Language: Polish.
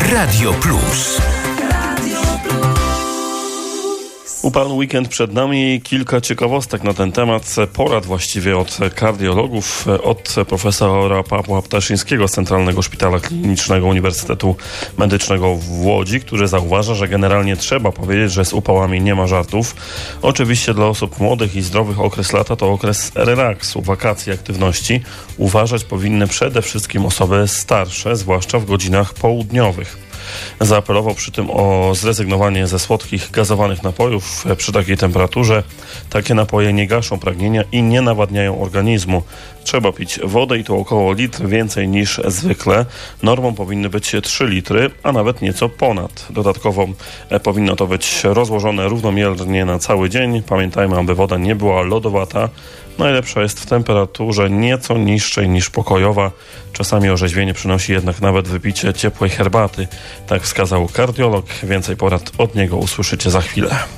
Radio Plus. Upalny weekend przed nami, kilka ciekawostek na ten temat, porad właściwie od kardiologów, od profesora Pawła Ptaszyńskiego z Centralnego Szpitala Klinicznego Uniwersytetu Medycznego w Łodzi, który zauważa, że generalnie trzeba powiedzieć, że z upałami nie ma żartów. Oczywiście dla osób młodych i zdrowych okres lata to okres relaksu, wakacji, aktywności. Uważać powinny przede wszystkim osoby starsze, zwłaszcza w godzinach południowych. Zaapelował przy tym o zrezygnowanie ze słodkich, gazowanych napojów przy takiej temperaturze. Takie napoje nie gaszą pragnienia i nie nawadniają organizmu. Trzeba pić wodę i to około litr więcej niż zwykle. Normą powinny być 3 litry, a nawet nieco ponad. Dodatkowo powinno to być rozłożone równomiernie na cały dzień. Pamiętajmy, aby woda nie była lodowata. Najlepsza jest w temperaturze nieco niższej niż pokojowa. Czasami orzeźwienie przynosi jednak nawet wypicie ciepłej herbaty. Tak wskazał kardiolog. Więcej porad od niego usłyszycie za chwilę.